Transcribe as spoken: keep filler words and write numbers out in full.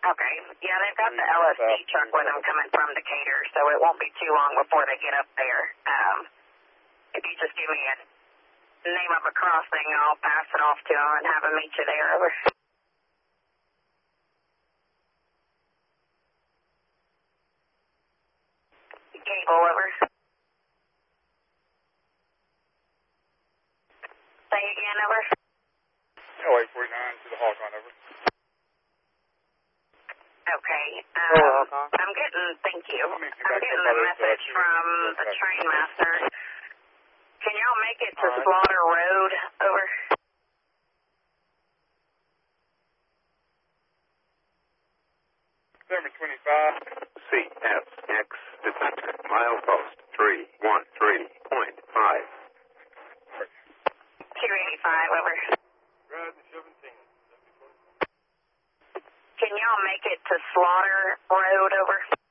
Okay. Yeah, they've got the L S D truck with them coming from Decatur, so it won't be too long before they get up there. Um, if you just give me a name of a crossing, I'll pass it off to them and have them meet you there. Over. Gable, over. Say again, over. L A forty-nine to the Hawthorne, over. Okay. Um, I'm getting, thank you. I'm getting the message from the train master. Can y'all make it to Slaughter Road, over? seven twenty-five. C F X detector, milepost three one three point five. two eighty-five, over. Red seventeen. Can y'all make it to Slaughter Road, over?